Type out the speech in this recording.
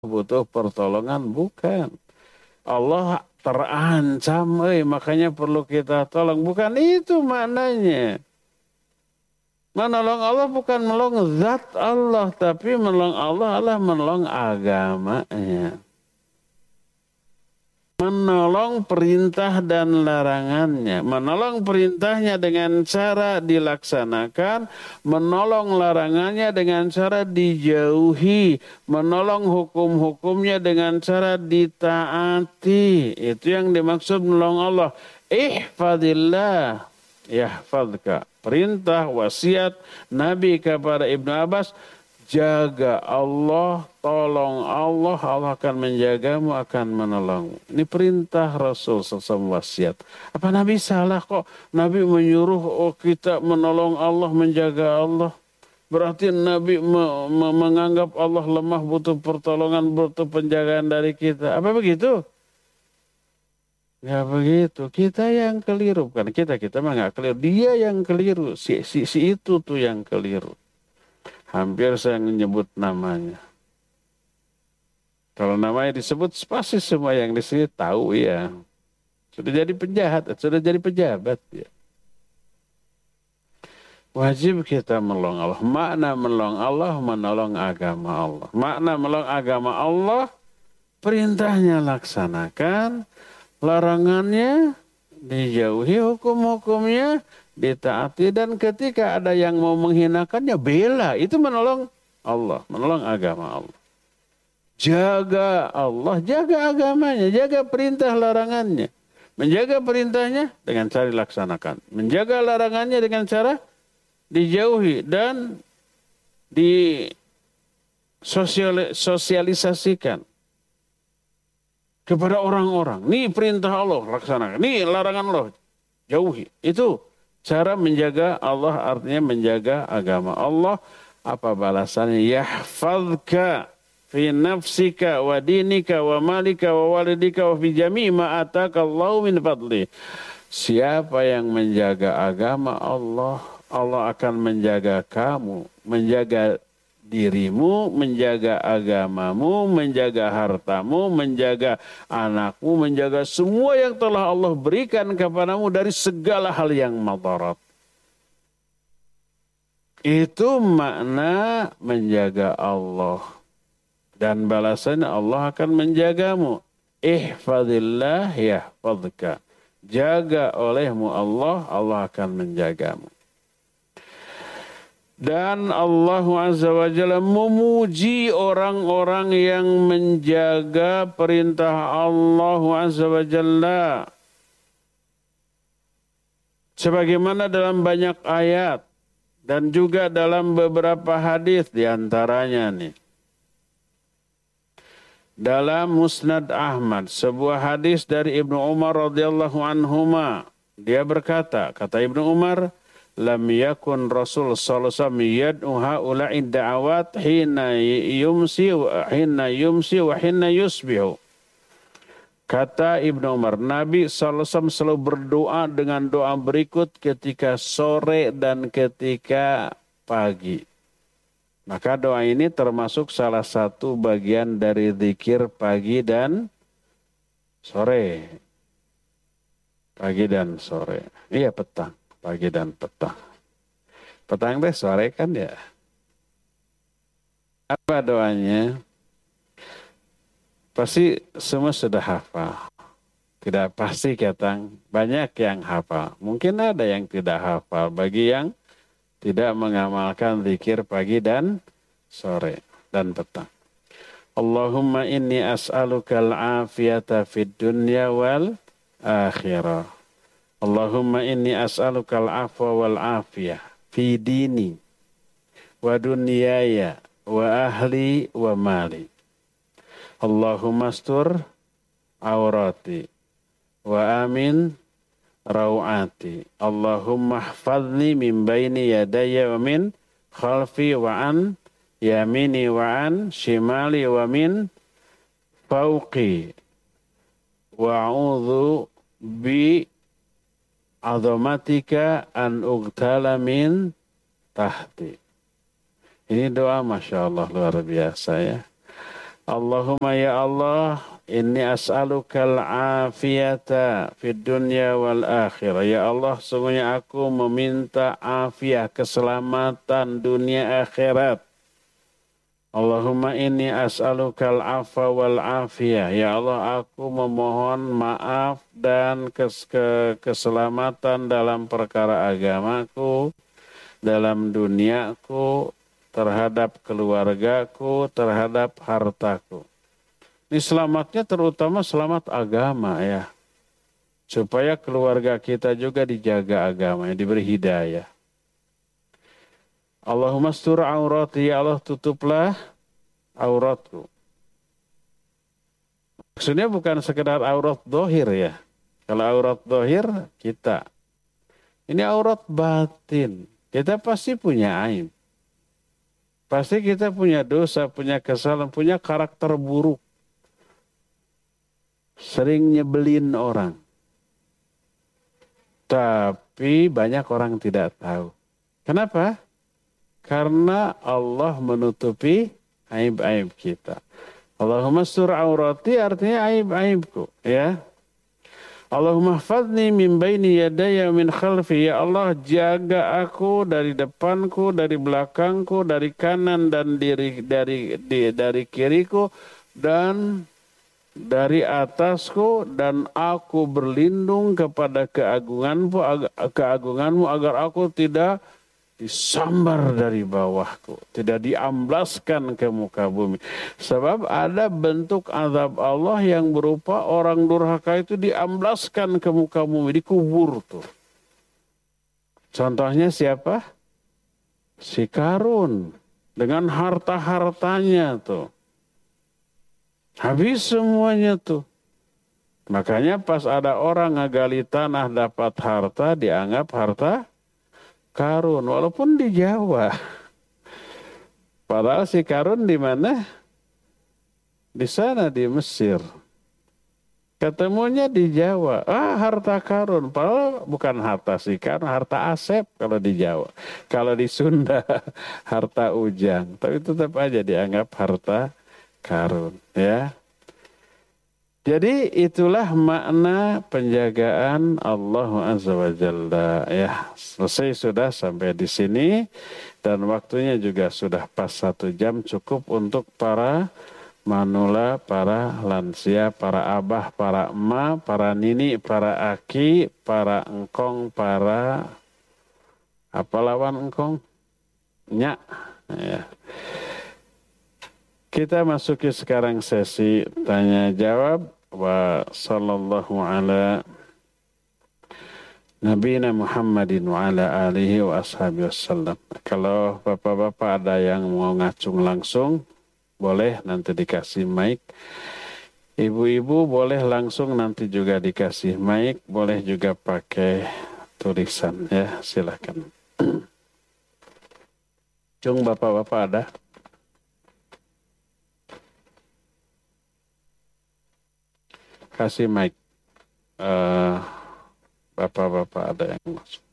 butuh pertolongan, bukan. Allah terancam, makanya perlu kita tolong. Bukan itu maknanya. Menolong Allah bukan menolong zat Allah, tapi menolong Allah adalah menolong agamanya. Menolong perintah dan larangannya. Menolong perintahnya dengan cara dilaksanakan. Menolong larangannya dengan cara dijauhi. Menolong hukum-hukumnya dengan cara ditaati. Itu yang dimaksud menolong Allah. Ihfadillah yahfadka. Perintah wasiat Nabi kepada Ibnu Abbas, jaga Allah, tolong Allah, Allah akan menjagamu, akan menolongmu. Ini perintah Rasul SAW wasiat. Apa Nabi salah kok? Nabi menyuruh kita menolong Allah, menjaga Allah. Berarti Nabi menganggap Allah lemah, butuh pertolongan, butuh penjagaan dari kita. Apa begitu? Ya begitu, kita yang keliru, bukan kita mah nggak keliru, dia yang keliru, si itu tuh yang keliru. Hampir saya menyebut namanya. Kalau namanya disebut, pasti semua yang di sini tahu ya. Sudah jadi penjahat, sudah jadi pejabat ya. Wajib kita menolong Allah. Makna menolong Allah, menolong agama Allah. Makna menolong agama Allah, perintahnya laksanakan, larangannya dijauhi, hukum-hukumnya ditaati, dan ketika ada yang mau menghinakannya, bela. Itu menolong Allah, menolong agama Allah. Jaga Allah, jaga agamanya, jaga perintah larangannya. Menjaga perintahnya dengan cara dilaksanakan. Menjaga larangannya dengan cara dijauhi dan disosialisasikan kepada orang-orang. Nih perintah Allah, laksanakan. Nih larangan Allah, jauhi. Itu cara menjaga Allah, artinya menjaga agama Allah. Apa balasannya? Yahfadka fi nafsika wa dinika wa malika wa walidika wa fi jami' ma ataka Allahu min fadli. Siapa yang menjaga agama Allah, Allah akan menjaga kamu, menjaga dirimu, menjaga agamamu, menjaga hartamu, menjaga anakmu, menjaga semua yang telah Allah berikan kepadamu dari segala hal yang madarat. Itu makna menjaga Allah. Dan balasannya Allah akan menjagamu. Ihfadillah yahfadka. Jaga olehmu Allah, Allah akan menjagamu. Dan Allah Azza wa Jalla memuji orang-orang yang menjaga perintah Allah Azza wa Jalla. Sebagaimana dalam banyak ayat dan juga dalam beberapa hadis, di antaranya nih. Dalam Musnad Ahmad, sebuah hadis dari Ibnu Umar radhiyallahu anhuma, dia berkata, kata Ibnu Umar, lam yakun Rasul sallallahu alaihi wasallam yad'u haula'i da'awat hina yumsi wa hina yusbihu. Kata Ibnu Umar, Nabi sallallahu alaihi wasallam selalu berdoa dengan doa berikut ketika sore dan ketika pagi. Maka doa ini termasuk salah satu bagian dari zikir pagi dan sore. Pagi dan sore. Iya, petang. Pagi dan petang. Petang deh, sore kan ya. Apa doanya? Pasti semua sudah hafal. Tidak pasti ketang. Banyak yang hafal. Mungkin ada yang tidak hafal. Bagi yang tidak mengamalkan zikir pagi dan sore dan petang. Allahumma inni as'aluka al-afiyata fid dunya wal akhirah. Allahumma inni as'aluka al-afwa wal afiyah fi dini wa dunyaya wa ahli wa mali. Allahumma astur aurati wa amin rawati. Allahumma hafadni min baini yadaya wa min khalfi wa an yamini wa an shimali wa min fauqi. Wa a'udhu bi azamatika an ugtala min tahti. Ini doa Masya Allah luar biasa ya. Allahumma ya Allah, inni as'alukal afiyata fid dunya wal akhirah. Ya Allah, sungguhnya aku meminta afiat, keselamatan dunia akhirat. Allahumma inni as'alukal afa wal afiyah. Ya Allah, aku memohon maaf dan keselamatan dalam perkara agamaku, dalam duniaku, terhadap keluargaku, terhadap hartaku. Ini selamatnya terutama selamat agama ya. Supaya keluarga kita juga dijaga agamanya, diberi hidayah. Allahumma astur aurati, ya Allah tutuplah auratku. Maksudnya bukan sekedar aurat dohir ya. Kalau aurat dohir kita. Ini aurat batin. Kita pasti punya aib. Pasti kita punya dosa, punya kesalahan, punya karakter buruk. Sering nyebelin orang. Tapi banyak orang tidak tahu. Kenapa? Karena Allah menutupi aib-aib kita. Allahumma astur aurati artinya aib-aibku. Ya. Allahumma hafadni min baini yadaya min khalfi. Ya Allah, jaga aku dari depanku, dari belakangku, dari kanan dan dari kiriku dan dari atasku, dan aku berlindung kepada keagunganmu agar aku tidak disambar dari bawahku, tidak diamblaskan ke muka bumi. Sebab ada bentuk azab Allah yang berupa orang durhaka itu diamblaskan ke muka bumi, dikubur tuh. Contohnya siapa? Si Karun dengan harta-hartanya tuh. Habis semuanya tuh. Makanya pas ada orang ngagali tanah dapat harta, dianggap harta Karun, walaupun di Jawa. Padahal si Karun di mana? Di sana di Mesir. Ketemunya di Jawa. Harta Karun. Padahal bukan harta si Karun, harta Asep kalau di Jawa. Kalau di Sunda harta Ujang. Tapi tetap aja dianggap harta Karun. Ya. Jadi itulah makna penjagaan Allah Azza wa Jalla. Ya, selesai sudah sampai di sini dan waktunya juga sudah pas 1 jam, cukup untuk para manula, para lansia, para abah, para emak, para nini, para aki, para engkong, para apa lawan engkong? Nyak. Ya. Kita masuki sekarang sesi tanya jawab. Wa sallallahu ala nabiyina Muhammadin wa ala alihi wa ashabihi wasallam. Kalau bapak-bapak ada yang mau ngacung langsung, boleh nanti dikasih mic. Ibu-ibu boleh langsung nanti juga dikasih mic. Boleh juga pakai tulisan ya, silakan. Cung bapak-bapak ada? Kasih mic. Bapak-bapak ada yang masuk.